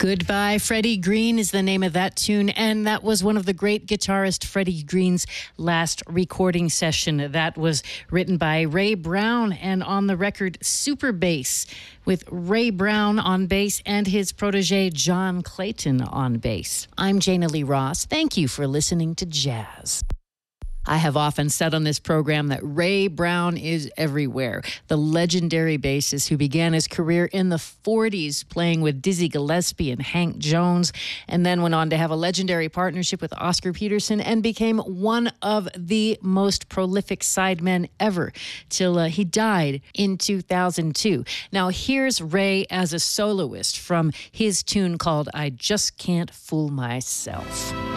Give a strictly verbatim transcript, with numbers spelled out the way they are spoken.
Goodbye, Freddie Green is the name of that tune, and that was one of the great guitarist Freddie Green's last recording session. That was written by Ray Brown, and on the record, Super Bass, with Ray Brown on bass and his protege John Clayton on bass. I'm Jana Lee Ross. Thank you for listening to Jazz. I have often said on this program that Ray Brown is everywhere. The legendary bassist who began his career in the forties playing with Dizzy Gillespie and Hank Jones, and then went on to have a legendary partnership with Oscar Peterson and became one of the most prolific sidemen ever till uh, he died in two thousand two. Now here's Ray as a soloist from his tune called I Just Can't Fool Myself.